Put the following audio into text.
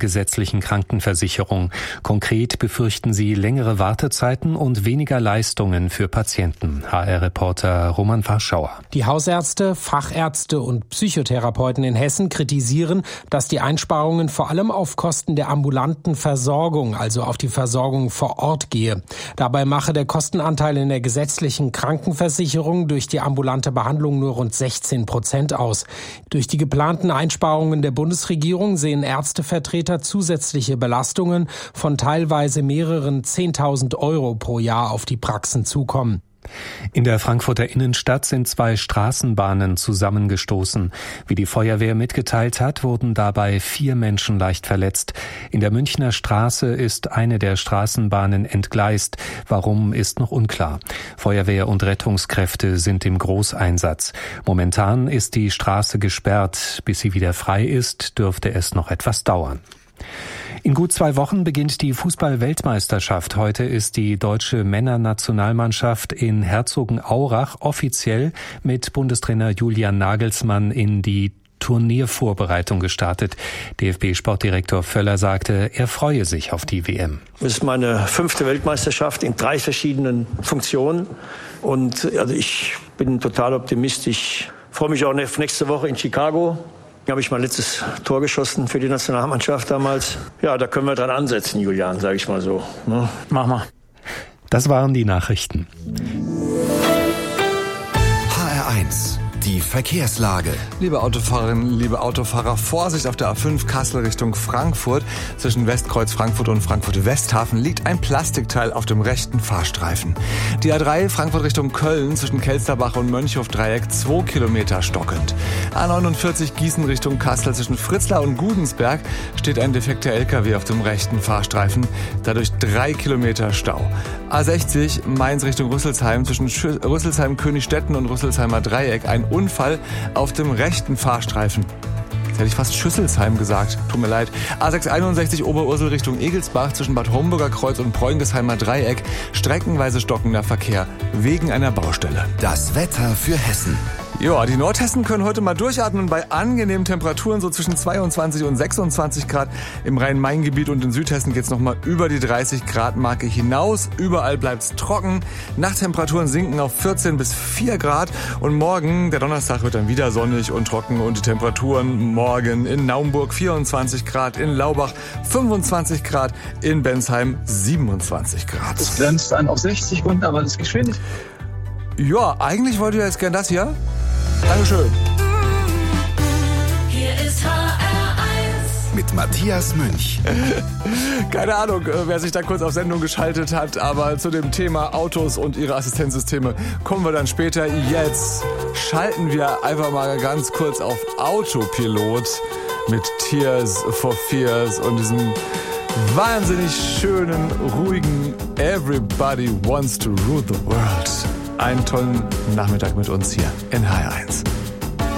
gesetzlichen Krankenversicherung. Konkret befürchten sie längere Wartezeiten und weniger Leistungen für Patienten. HR-Reporter Roman Warschauer. Die Hausärzte, Fachärzte und Psychotherapeuten in Hessen kritisieren, dass die Einsparungen vor allem auf Kosten der ambulanten Versorgung, also auf die Versorgung vor Ort gehe. Dabei mache der Kostenanteil in der gesetzlichen Krankenversicherung durch die ambulante Behandlung nur rund 16% aus. Durch die geplanten Einsparungen der Bundesregierung sehen Ärztevertreter zusätzliche Belastungen von teilweise mehreren 10.000 Euro pro Jahr auf die Praxen zukommen. In der Frankfurter Innenstadt sind 2 Straßenbahnen zusammengestoßen. Wie die Feuerwehr mitgeteilt hat, wurden dabei 4 Menschen leicht verletzt. In der Münchner Straße ist eine der Straßenbahnen entgleist. Warum, ist noch unklar. Feuerwehr und Rettungskräfte sind im Großeinsatz. Momentan ist die Straße gesperrt. Bis sie wieder frei ist, dürfte es noch etwas dauern. In gut 2 Wochen beginnt die Fußball-Weltmeisterschaft. Heute ist die deutsche Männernationalmannschaft in Herzogenaurach offiziell mit Bundestrainer Julian Nagelsmann in die Turniervorbereitung gestartet. DFB-Sportdirektor Völler sagte, er freue sich auf die WM. Es ist meine 5. Weltmeisterschaft in 3 verschiedenen Funktionen. Und ich bin total optimistisch. Ich freue mich auch auf nächste Woche in Chicago. Da habe ich mein letztes Tor geschossen für die Nationalmannschaft damals. Ja, da können wir dran ansetzen, Julian, sage ich mal so. Ne? Mach mal. Das waren die Nachrichten. HR1, die Verkehrslage. Liebe Autofahrerinnen, liebe Autofahrer, Vorsicht auf der A5 Kassel Richtung Frankfurt. Zwischen Westkreuz Frankfurt und Frankfurt Westhafen liegt ein Plastikteil auf dem rechten Fahrstreifen. Die A3 Frankfurt Richtung Köln zwischen Kelsterbach und Mönchhof-Dreieck 2 Kilometer stockend. A49 Gießen Richtung Kassel zwischen Fritzlar und Gudensberg steht ein defekter LKW auf dem rechten Fahrstreifen. Dadurch 3 Kilometer Stau. A60 Mainz Richtung Rüsselsheim zwischen Rüsselsheim-Königstetten und Rüsselsheimer Dreieck ein Unfall auf dem rechten Fahrstreifen. Jetzt hätte ich fast Schüsselsheim gesagt. Tut mir leid. A661 Oberursel Richtung Egelsbach zwischen Bad Homburger Kreuz und Preungesheimer Dreieck. Streckenweise stockender Verkehr wegen einer Baustelle. Das Wetter für Hessen. Ja, die Nordhessen können heute mal durchatmen bei angenehmen Temperaturen, so zwischen 22 und 26 Grad. Im Rhein-Main-Gebiet und in Südhessen geht's noch mal über die 30 Grad Marke hinaus. Überall bleibt's trocken. Nachttemperaturen sinken auf 14 bis 4 Grad. Und morgen, der Donnerstag, wird dann wieder sonnig und trocken. Und die Temperaturen morgen in Naumburg 24 Grad, in Laubach 25 Grad, in Bensheim 27 Grad. Es glänzt an auf 60 runter, aber das geschieht nicht. Ja, eigentlich wollte ich jetzt gern das hier. Dankeschön. Hier ist HR1 mit Matthias Münch. Keine Ahnung, wer sich da kurz auf Sendung geschaltet hat, aber zu dem Thema Autos und ihre Assistenzsysteme kommen wir dann später. Jetzt schalten wir einfach mal ganz kurz auf Autopilot mit Tears for Fears und diesem wahnsinnig schönen, ruhigen Everybody Wants to Rule the World. Einen tollen Nachmittag mit uns hier in HR1.